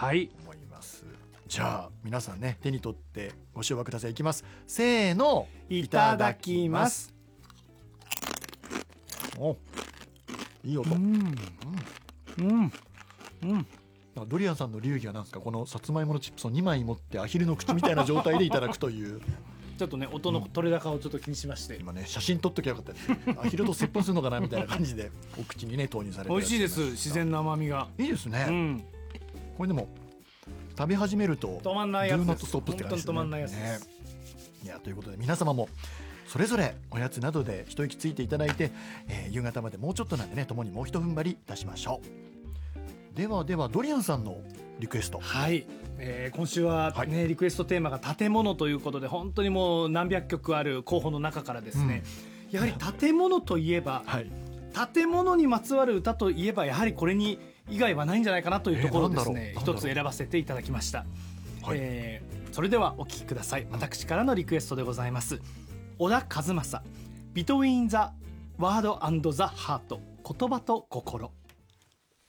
はい、 思います。じゃあ皆さんね、手に取ってご唱和ください。いきます。せーの、 いただきます。 お、いい音。ドリアンさんの流儀はなんですか、このさつまいものチップスを2枚持ってアヒルの口みたいな状態でいただくというちょっとね、音の取れ高をちょっと気にしまして、 今ね、写真撮っときゃよかったですアヒルと接吻するのかなみたいな感じでお口にね投入されて美味しいです。自然な甘みがいいですね、これでも食べ始めると止まんないやつです。 ドゥーナットストップって感じですね。 本当に止まんないやつです、 いや、ということで皆様もそれぞれおやつなどで一息ついていただいて、夕方までもうちょっとなんでね、共にもう一踏ん張りいたしましょう。ではドリアンさんのリクエスト。 はい、今週は、ね、リクエストテーマが建物ということで、本当にもう何百曲ある候補の中からですね、やはり建物といえば、建物にまつわる歌といえばやはりこれに以外はないんじゃないかなというところをですね、一つ選ばせていただきました、それではお聴きください。私からのリクエストでございます。小田和正 Between the Word and the Heart 言葉と心。